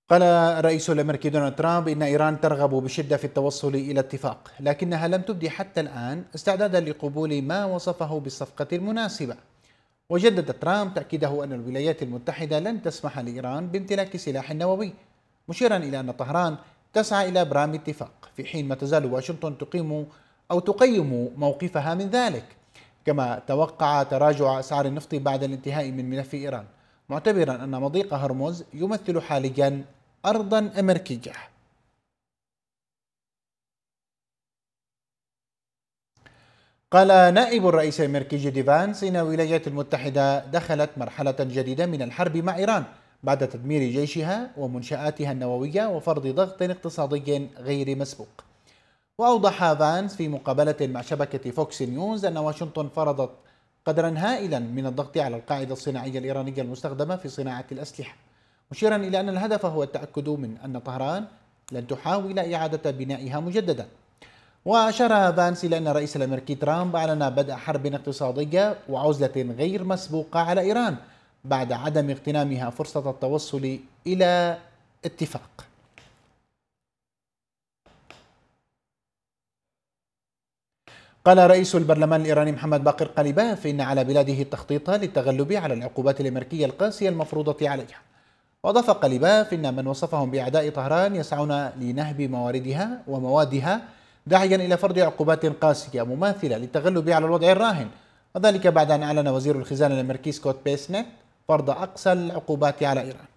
قال الرئيس الأمريكي دونالد ترامب إن إيران ترغب بشدة في التوصل إلى اتفاق، لكنها لم تبدي حتى الآن استعدادا لقبول ما وصفه بالصفقة المناسبة. وجدد ترامب تأكيده أن الولايات المتحدة لن تسمح لإيران بامتلاك سلاح نووي، مشيرا إلى أن طهران تسعى إلى إبرام اتفاق، في حين ما تزال واشنطن تقيم موقفها من ذلك. كما توقع تراجع أسعار النفط بعد الانتهاء من ملف إيران، معتبرا أن مضيق هرمز يمثل حاليا أرضا أمريكية. قال نائب الرئيس الأمريكي جي دي فانس إن الولايات المتحدة دخلت مرحلة جديدة من الحرب مع إيران بعد تدمير جيشها ومنشآتها النووية وفرض ضغط اقتصادي غير مسبوق. وأوضح فانس في مقابلة مع شبكة فوكس نيوز أن واشنطن فرضت قدرا هائلا من الضغط على القاعدة الصناعية الإيرانية المستخدمة في صناعة الأسلحة، مشيرا إلى أن الهدف هو التأكد من أن طهران لن تحاول إعادة بنائها مجددا. وأشار فانس إلى أن الرئيس الأمريكي ترامب أعلن بدء حرب اقتصادية وعزلة غير مسبوقة على إيران بعد عدم اغتنامها فرصة التوصل إلى اتفاق. قال رئيس البرلمان الإيراني محمد باقر قليباف إن على بلاده التخطيط للتغلب على العقوبات الأمريكية القاسية المفروضة عليها. وأضاف قليباف إن من وصفهم بأعداء طهران يسعون لنهب مواردها وموادها، داعيا إلى فرض عقوبات قاسية مماثلة للتغلب على الوضع الراهن، وذلك بعد أن أعلن وزير الخزانة الأمريكي سكوت بيسنت فرض أقصى العقوبات على إيران.